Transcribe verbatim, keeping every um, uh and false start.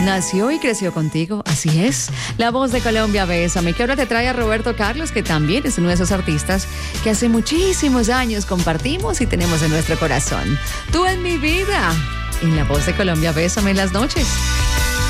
Nació y creció contigo, así es. La Voz de Colombia, Bésame, que ahora te trae a Roberto Carlos, que también es uno de esos artistas que hace muchísimos años compartimos y tenemos en nuestro corazón. Tú en mi vida, en La Voz de Colombia, Bésame en las noches.